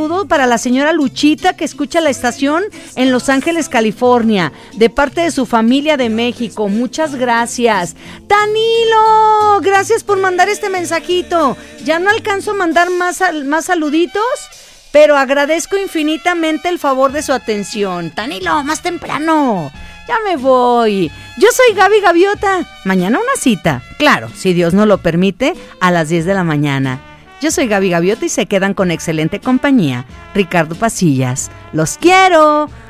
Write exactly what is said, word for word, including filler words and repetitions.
saludo para la señora Luchita, que escucha la estación en Los Ángeles, California, de parte de su familia de México. Muchas gracias. Danilo, gracias por mandar este mensajito. Ya no alcanzo a mandar más, más saluditos, pero agradezco infinitamente el favor de su atención. Danilo, más temprano. Ya me voy. Yo soy Gaby Gaviota. Mañana una cita. Claro, si Dios nos lo permite, a las diez de la mañana. Yo soy Gaby Gaviota y se quedan con excelente compañía. Ricardo Pasillas. ¡Los quiero!